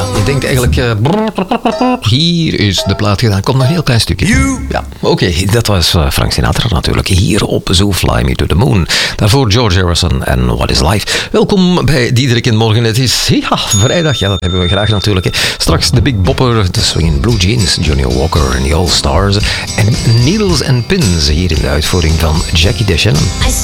je denkt eigenlijk... hier is de plaat gedaan. Komt nog een heel klein stukje. Ja, oké, dat was Frank Sinatra natuurlijk. Hier op So Fly Me to the Moon. Daarvoor George Harrison en What is Life. Welkom bij Diederik in Morgen. Het is vrijdag. Ja, dat hebben we graag natuurlijk. Hè. Straks de Big Bopper, de Swingin' Blue Jeans, Johnny Walker en The All Stars. En Needles and Pins hier in de uitvoering van Jackie DeShannon.